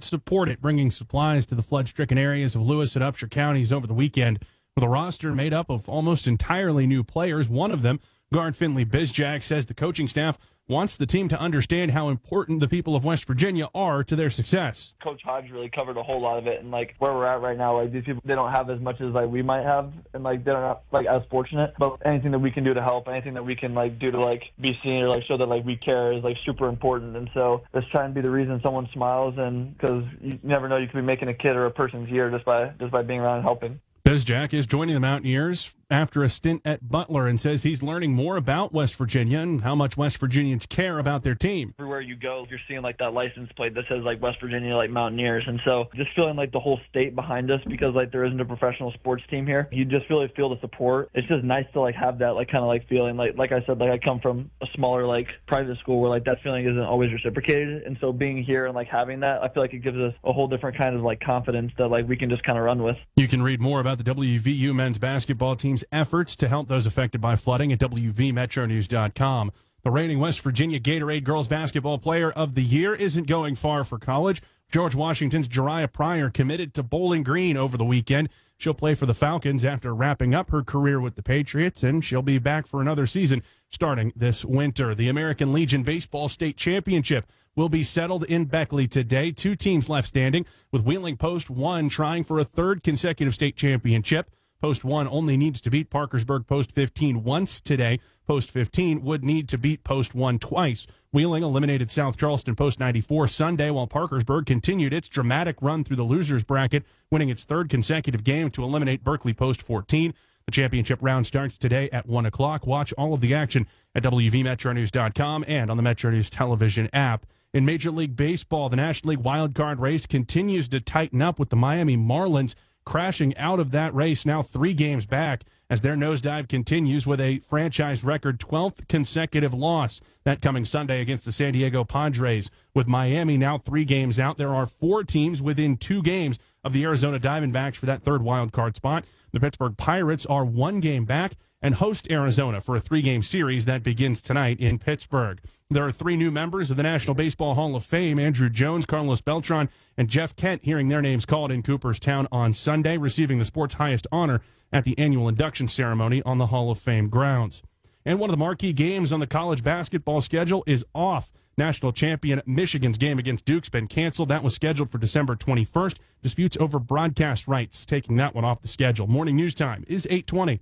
support it, bringing supplies to the flood-stricken areas of Lewis and Upshur counties over the weekend. With a roster made up of almost entirely new players, one of them, guard Finley Bizjack, says the coaching staff wants the team to understand how important the people of West Virginia are to their success. Coach Hodge really covered a whole lot of it, and like where we're at right now, like these people, they don't have as much as like we might have, and like they're not like as fortunate. But anything that we can do to help, anything that we can like do to like be seen or like show that like we care is like super important. And so let's try and be the reason someone smiles, and because you never know, you could be making a kid or a person's year just by being around and helping. Bizjack is joining the Mountaineers after a stint at Butler and says he's learning more about West Virginia and how much West Virginians care about their team. Everywhere you go, you're seeing like that license plate that says like West Virginia, like Mountaineers. And so just feeling like the whole state behind us, because like there isn't a professional sports team here. You just really feel the support. It's just nice to like have that like kind of like feeling like I said, like I come from a smaller like private school where like that feeling isn't always reciprocated. And so being here and like having that, I feel like it gives us a whole different kind of like confidence that like we can just kind of run with. You can read more about the WVU men's basketball team's efforts to help those affected by flooding at WVMetroNews.com. The reigning West Virginia Gatorade Girls Basketball Player of the Year isn't going far for college. George Washington's Jariah Pryor committed to Bowling Green over the weekend. She'll play for the Falcons after wrapping up her career with the Patriots, and she'll be back for another season starting this winter. The American Legion Baseball State Championship will be settled in Beckley today. 2 teams left standing, with Wheeling Post 1 trying for a 3rd consecutive state championship. Post 1 only needs to beat Parkersburg Post 15 once today. Post 15 would need to beat Post 1 twice. Wheeling eliminated South Charleston Post 94 Sunday, while Parkersburg continued its dramatic run through the losers bracket, winning its 3rd consecutive game to eliminate Berkeley Post 14. The championship round starts today at 1 o'clock. Watch all of the action at WVMetroNews.com and on the Metro News television app. In Major League Baseball, the National League wildcard race continues to tighten up, with the Miami Marlins crashing out of that race now 3 games back as their nosedive continues with a franchise record 12th consecutive loss. That coming Sunday against the San Diego Padres. With Miami now 3 games out, there are 4 teams within 2 games of the Arizona Diamondbacks for that 3rd wild card spot. The Pittsburgh Pirates are 1 game back and host Arizona for a 3-game series that begins tonight in Pittsburgh. There are 3 new members of the National Baseball Hall of Fame: Andrew Jones, Carlos Beltran, and Jeff Kent, hearing their names called in Cooperstown on Sunday, receiving the sport's highest honor at the annual induction ceremony on the Hall of Fame grounds. And one of the marquee games on the college basketball schedule is off. National champion Michigan's game against Duke's been canceled. That was scheduled for December 21st. Disputes over broadcast rights taking that one off the schedule. Morning news time is 8:20.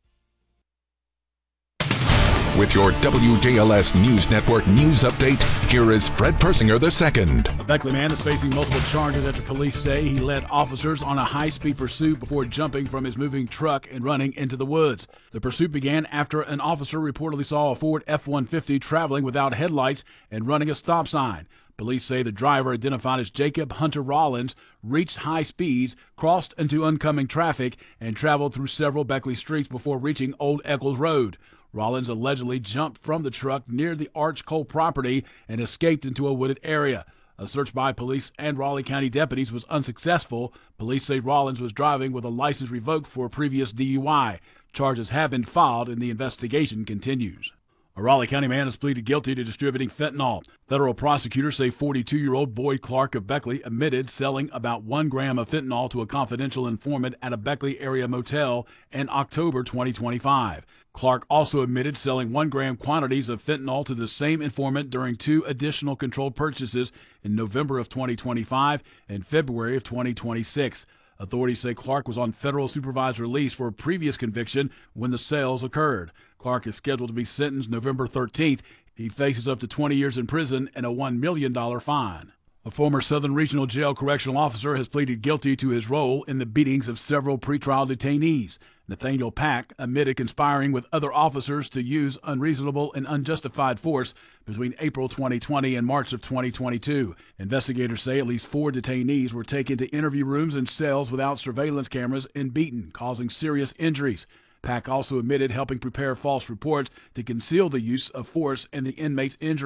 With your WJLS News Network news update, here is Fred Persinger II. A Beckley man is facing multiple charges after police say he led officers on a high-speed pursuit before jumping from his moving truck and running into the woods. The pursuit began after an officer reportedly saw a Ford F-150 traveling without headlights and running a stop sign. Police say the driver, identified as Jacob Hunter Rollins, reached high speeds, crossed into oncoming traffic, and traveled through several Beckley streets before reaching Old Eccles Road. Rollins allegedly jumped from the truck near the Arch Coal property and escaped into a wooded area. A search by police and Raleigh County deputies was unsuccessful. Police say Rollins was driving with a license revoked for a previous DUI. Charges have been filed and the investigation continues. A Raleigh County man has pleaded guilty to distributing fentanyl. Federal prosecutors say 42-year-old Boyd Clark of Beckley admitted selling about 1 gram of fentanyl to a confidential informant at a Beckley area motel in October 2025. Clark also admitted selling 1 gram quantities of fentanyl to the same informant during 2 additional controlled purchases in November of 2025 and February of 2026. Authorities say Clark was on federal supervised release for a previous conviction when the sales occurred. Clark is scheduled to be sentenced November 13th. He faces up to 20 years in prison and a $1 million fine. A former Southern Regional Jail correctional officer has pleaded guilty to his role in the beatings of several pretrial detainees. Nathaniel Pack admitted conspiring with other officers to use unreasonable and unjustified force between April 2020 and March of 2022. Investigators say at least 4 detainees were taken to interview rooms and cells without surveillance cameras and beaten, causing serious injuries. Pack also admitted helping prepare false reports to conceal the use of force and the inmates' injuries.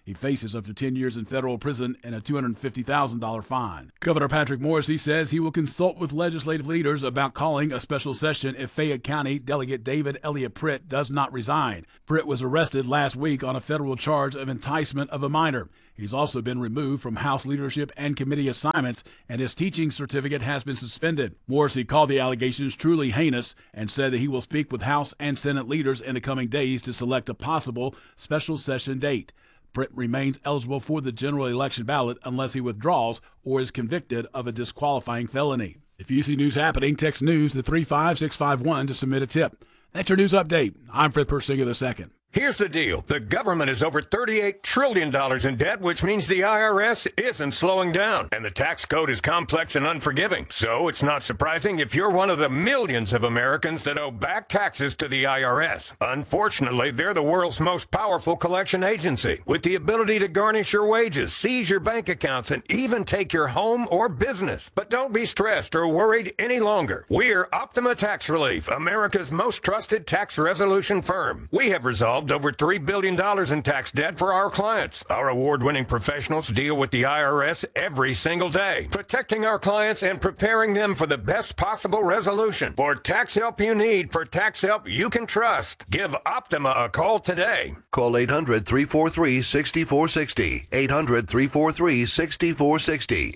He faces up to 10 years in federal prison and a $250,000 fine. Governor Patrick Morrisey says he will consult with legislative leaders about calling a special session if Fayette County Delegate David Elliott Pritt does not resign. Pritt was arrested last week on a federal charge of enticement of a minor. He's also been removed from House leadership and committee assignments, and his teaching certificate has been suspended. Morrisey called the allegations truly heinous and said that he will speak with House and Senate leaders in the coming days to select a possible special session date. Pritt remains eligible for the general election ballot unless he withdraws or is convicted of a disqualifying felony. If you see news happening, text news to 35651 to submit a tip. That's your news update. I'm Fred Persinger II. Here's the deal. The government is over $38 trillion in debt, which means the IRS isn't slowing down. And the tax code is complex and unforgiving. So it's not surprising if you're one of the millions of Americans that owe back taxes to the IRS. Unfortunately, they're the world's most powerful collection agency, with the ability to garnish your wages, seize your bank accounts, and even take your home or business. But don't be stressed or worried any longer. We're Optima Tax Relief, America's most trusted tax resolution firm. We have resolved over $3 billion in tax debt for our clients. Our award-winning professionals deal with the IRS every single day, protecting our clients and preparing them for the best possible resolution. For tax help you need, for tax help you can trust, give Optima a call today. Call 800-343-6460. 800-343-6460.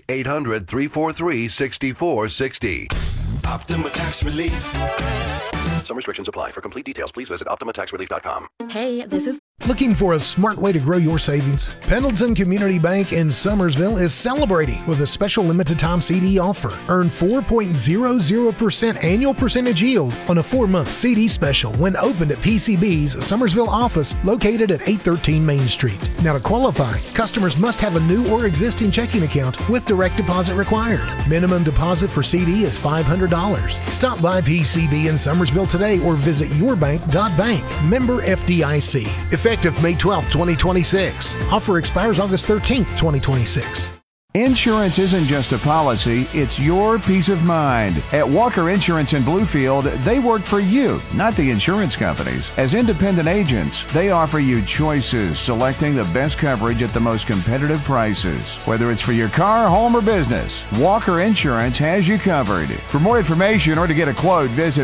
800-343-6460. Optima Tax Relief. Some restrictions apply. For complete details, please visit OptimaTaxRelief.com. Hey, this is... Looking for a smart way to grow your savings? Pendleton Community Bank in Summersville is celebrating with a special limited time CD offer. Earn 4.00% annual percentage yield on a 4-month CD special when opened at PCB's Summersville office located at 813 Main Street. Now to qualify, customers must have a new or existing checking account with direct deposit required. Minimum deposit for CD is $500. Stop by PCB in Summersville today or visit yourbank.bank. Member FDIC. Effective May 12, 2026. Offer expires August 13th, 2026. Insurance isn't just a policy, it's your peace of mind. At Walker Insurance in Bluefield, they work for you, not the insurance companies. As independent agents, they offer you choices, selecting the best coverage at the most competitive prices. Whether it's for your car, home, or business, Walker Insurance has you covered. For more information or to get a quote, visit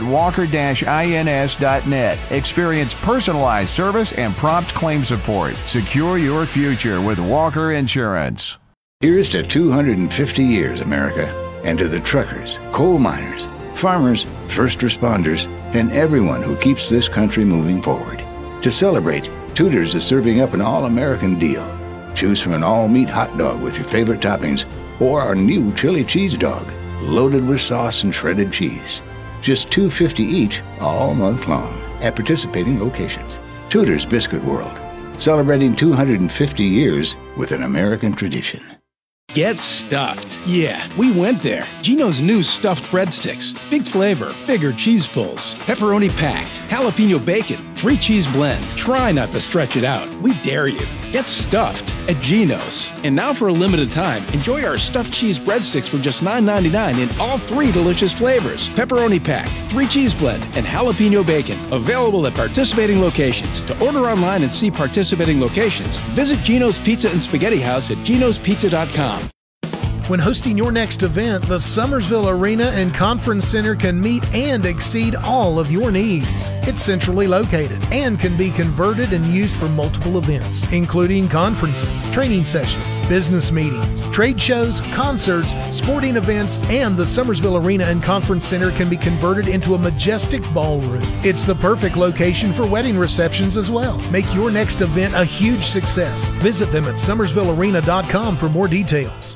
walker-ins.net. Experience personalized service and prompt claim support. Secure your future with Walker Insurance. Here's to 250 years, America, and to the truckers, coal miners, farmers, first responders, and everyone who keeps this country moving forward. To celebrate, Tudor's is serving up an all-American deal. Choose from an all-meat hot dog with your favorite toppings or our new chili cheese dog, loaded with sauce and shredded cheese. Just $2.50 each all month long at participating locations. Tudor's Biscuit World, celebrating 250 years with an American tradition. Get stuffed. Yeah, we went there. Geno's new stuffed breadsticks. Big flavor, bigger cheese pulls, pepperoni packed, jalapeno bacon, 3-cheese blend. Try not to stretch it out. We dare you. Get stuffed at Geno's. And now for a limited time, enjoy our stuffed cheese breadsticks for just $9.99 in all 3 delicious flavors. Pepperoni packed, 3-cheese blend, and jalapeno bacon. Available at participating locations. To order online and see participating locations, visit Geno's Pizza and Spaghetti House at genospizza.com. When hosting your next event, the Summersville Arena and Conference Center can meet and exceed all of your needs. It's centrally located and can be converted and used for multiple events, including conferences, training sessions, business meetings, trade shows, concerts, sporting events, and the Summersville Arena and Conference Center can be converted into a majestic ballroom. It's the perfect location for wedding receptions as well. Make your next event a huge success. Visit them at summersvillearena.com for more details.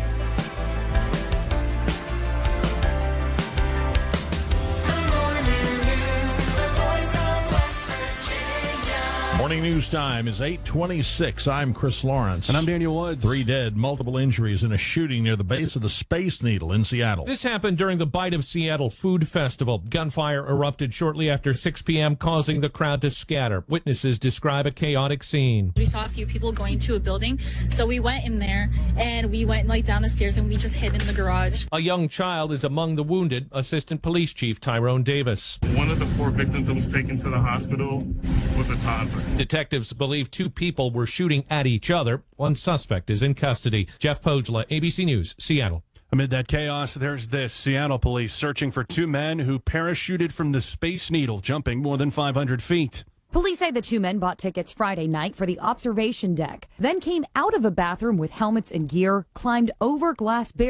Morning news time is 8:26. I'm Chris Lawrence. And I'm Daniel Woods. 3 dead, multiple injuries in a shooting near the base of the Space Needle in Seattle. This happened during the Bite of Seattle Food Festival. Gunfire erupted shortly after 6 p.m., causing the crowd to scatter. Witnesses describe a chaotic scene. We saw a few people going to a building, so we went in there, and we went down the stairs, and we just hid in the garage. A young child is among the wounded, Assistant Police Chief Tyrone Davis. One of the 4 victims that was taken to the hospital was a toddler. Detectives believe two people were shooting at each other. One suspect is in custody. Jeff Pogla, ABC News, Seattle. Amid that chaos, there's this. Seattle police searching for two men who parachuted from the Space Needle, jumping more than 500 feet. Police say the two men bought tickets Friday night for the observation deck, then came out of a bathroom with helmets and gear, climbed over glass barriers.